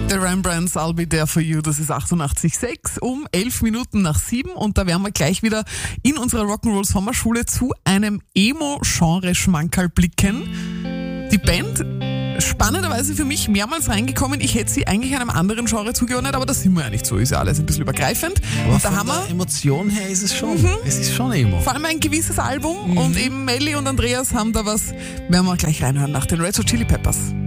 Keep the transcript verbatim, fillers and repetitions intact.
The Rembrandts, I'll be there for you, das ist achtundachtzig Komma sechs um elf Minuten nach sieben und da werden wir gleich wieder in unserer Rock'n'Roll Sommerschule zu einem Emo-Genre-Schmankerl blicken. Die Band, spannenderweise für mich mehrmals reingekommen, ich hätte sie eigentlich einem anderen Genre zugeordnet, aber das sind wir ja nicht so, ist ja alles ein bisschen übergreifend. Aber und da von haben der wir Emotion her ist es schon, mhm. es ist schon Emo. vor allem ein gewisses Album mhm. und eben Melly und Andreas haben da was, werden wir gleich reinhören nach den Red Hot Chili Peppers.